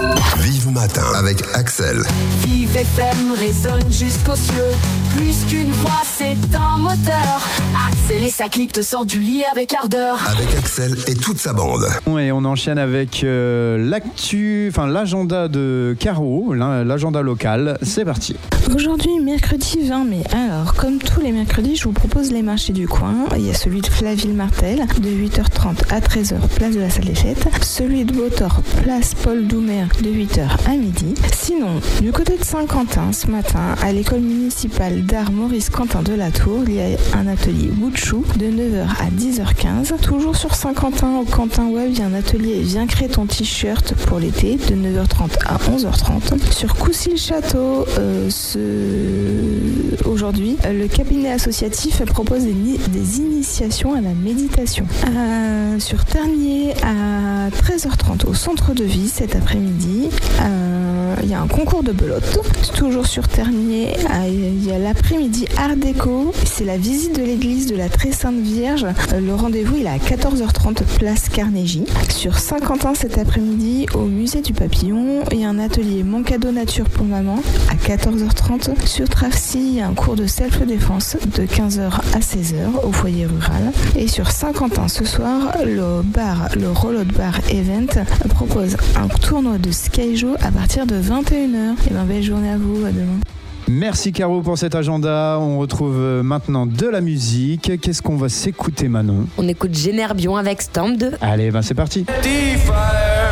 Vive Matin avec Axel. Vive FM résonne jusqu'aux cieux. Plus qu'une voix, c'est un moteur. Axel et sa clique te sort du lit avec ardeur. Avec Axel et toute sa bande. Et on enchaîne avec l'agenda de Caro, l'agenda local. C'est parti. Aujourd'hui, mercredi 20 mai. Alors, comme tous les mercredis, je vous propose les marchés du coin. Il y a celui de Flaville-Martel, de 8h30 à 13h, place de la salle des fêtes. Celui de Beautor, place Paul Doumer, de 8h à midi. Sinon, du côté de Saint-Quentin, ce matin, à l'école municipale d'art Maurice Quentin de la Tour, il y a un atelier Woodchou de 9h à 10h15. Toujours sur Saint-Quentin, au Quentin Web, il y a un atelier Viens créer ton t-shirt pour l'été de 9h30 à 11h30. Sur Coucy-le-Château, aujourd'hui, le cabinet associatif propose des initiations à la méditation. Sur Ternier, à 13h30, au centre de vie, cet après-midi, il y a un concours de belote. Toujours sur Ternier, il y a l'après-midi Art Déco. C'est la visite de l'église de la Très Sainte Vierge. Le rendez-vous, il est à 14h30, place Carnegie. Sur Saint-Quentin, cet après-midi, au musée du Papillon, il y a un atelier Mon cadeau nature pour maman à 14h30. Sur Travcy, il y a un cours de self-défense de 15h à 16h au foyer rural. Et sur Saint-Quentin, ce soir, le Rollout Bar Event propose un tournoi de Skyjo à partir de 21h. Et belle journée à vous, à demain. Merci Caro pour cet agenda. On retrouve maintenant de la musique. Qu'est-ce qu'on va s'écouter, Manon ? On écoute Génerbion avec Stamped. Allez, c'est parti. Fire.